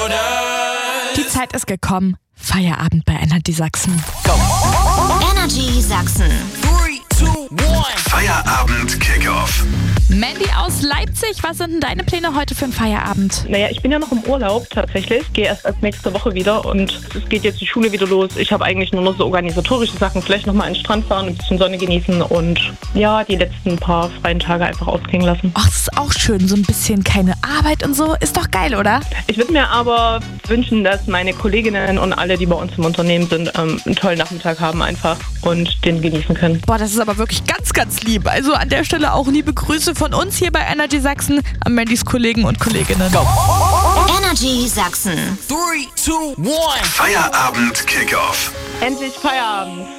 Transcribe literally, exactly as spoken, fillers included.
Die Zeit ist gekommen. Feierabend bei Energy Sachsen. Energy Sachsen. Feierabend Kickoff. Mandy aus Leipzig, was sind denn deine Pläne heute für den Feierabend? Naja, ich bin ja noch im Urlaub tatsächlich. Gehe erst als nächste Woche wieder und es geht jetzt die Schule wieder los. Ich habe eigentlich nur noch so organisatorische Sachen. Vielleicht nochmal an den Strand fahren, ein bisschen Sonne genießen und ja, die letzten paar freien Tage einfach ausklingen lassen. Ach, das ist auch schön, so ein bisschen keine Arbeit und so. Ist doch geil, oder? Ich würde mir aber wünschen, dass meine Kolleginnen und alle, die bei uns im Unternehmen sind, ähm, einen tollen Nachmittag haben einfach und den genießen können. Boah, das ist aber wirklich ganz, ganz lieb. Also an der Stelle auch liebe Grüße von uns hier bei Energy Sachsen an Mandys Kollegen und Kolleginnen. Go. Energy Sachsen. Feierabend Kickoff. Endlich Feierabend.